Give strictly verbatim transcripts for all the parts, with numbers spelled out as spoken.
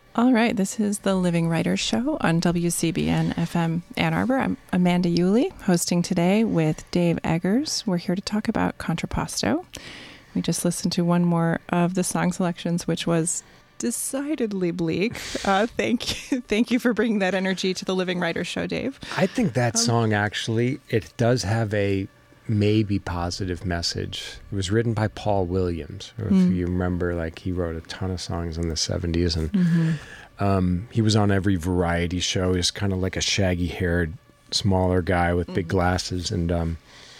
All right, this is the Living Writers Show on W C B N F M Ann Arbor. I'm Amanda Yulee, hosting today with Dave Eggers. We're here to talk about Contrapposto. We just listened to one more of the song selections, which was decidedly bleak. Uh, thank you, thank you for bringing that energy to the Living Writers Show, Dave. I think that Um, song actually, it does have a maybe positive message. It was written by Paul Williams. If Mm. you remember, like he wrote a ton of songs in the seventies, and Mm-hmm. um, he was on every variety show. He's kind of like a shaggy-haired, smaller guy with big Mhm. glasses, glasses, and um,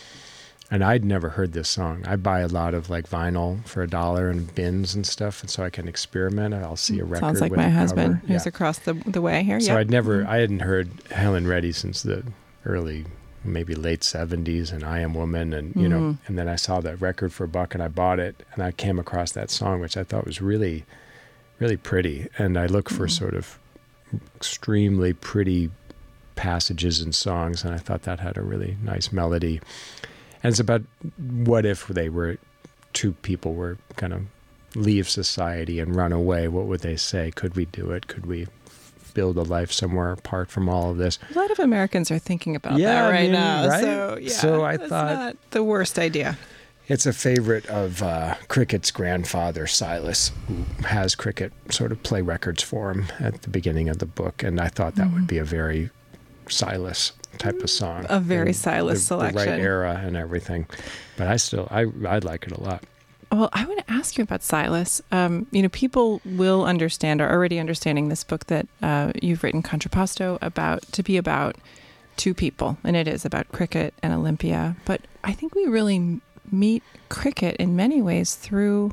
and I'd never heard this song. I buy a lot of like vinyl for a dollar in bins and stuff, and so I can experiment. I'll see a record. Sounds like with my a husband, cover. who's Yeah. across the the way here. So Yep. I'd never, Mhm. I hadn't heard Helen Reddy since the early, maybe late seventies, and I Am Woman, and you know, Mhm. and then I saw that record for a buck, and I bought it, and I came across that song, which I thought was really, really pretty. And I look for Mhm. sort of extremely pretty passages in songs, and I thought that had a really nice melody. And it's about what if they were, two people were kind of leave society and run away. What would they say? Could we do it? Could we build a life somewhere apart from all of this? A lot of Americans are thinking about Yeah, that I right mean, now. right? So, yeah, So I that's thought- not the worst idea. It's a favorite of uh, Cricket's grandfather, Silas, who has Cricket sort of play records for him at the beginning of the book. And I thought that Mhm. would be a very Silas type of song. A very And Silas the, The selection. right era and everything. But I still, I, I like it a lot. Well, I want to ask you about Silas. Um, you know, people will understand, are already understanding this book that uh, you've written, Contrapposto, about to be about two people, and it is about Cricket and Olympia. But I think we really m- meet Cricket in many ways through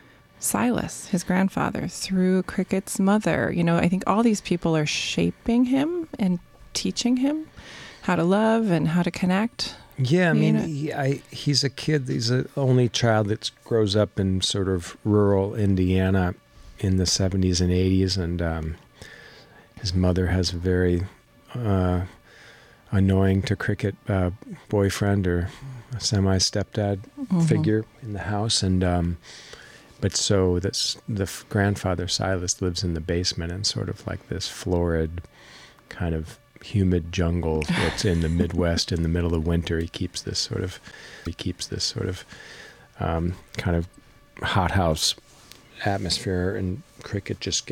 Silas, his grandfather, through Cricket's mother. You know, I think all these people are shaping him and teaching him how to love and how to connect. Yeah, I You mean, know- he, I, he's a kid. He's the only child that grows up in sort of rural Indiana in the seventies and eighties, and um, his mother has a very uh, annoying to Cricket uh, boyfriend or a semi-stepdad Mhm. figure in the house, and um, but so that's the f- grandfather Silas lives in the basement in sort of like this florid kind of humid jungle that's in the Midwest in the middle of winter. He keeps this sort of, he keeps this sort of um, kind of hothouse atmosphere, and Cricket just